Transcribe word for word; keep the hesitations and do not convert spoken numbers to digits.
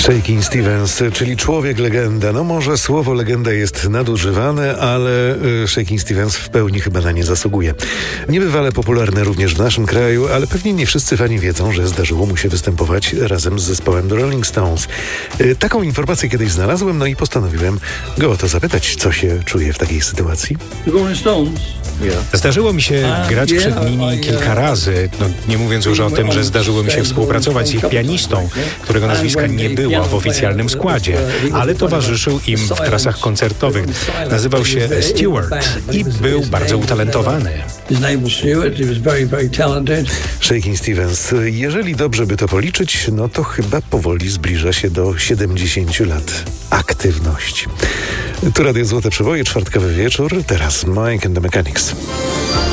Shakin' Stevens, czyli człowiek legenda. No może słowo legenda jest nadużywane, ale Shakin' Stevens w pełni chyba na nie zasługuje. Niebywale popularny również w naszym kraju, ale pewnie nie wszyscy fani wiedzą, że zdarzyło mu się występować razem z zespołem The Rolling Stones. Taką informację kiedyś znalazłem, no i postanowiłem go o to zapytać, co się czuje w takiej sytuacji. The Rolling Stones? Zdarzyło mi się grać przed nimi kilka razy, no, nie mówiąc już o tym, że zdarzyło mi się współpracować z ich pianistą, którego nazwiska nie było w oficjalnym składzie, ale towarzyszył im w trasach koncertowych. Nazywał się Stewart i był bardzo utalentowany. Shakin' Stevens, jeżeli dobrze by to policzyć, no to chyba powoli zbliża się do siedemdziesięciu lat aktywności. Tu Radio Złote Przeboje, czwartkowy wieczór, teraz Mike and the Mechanics.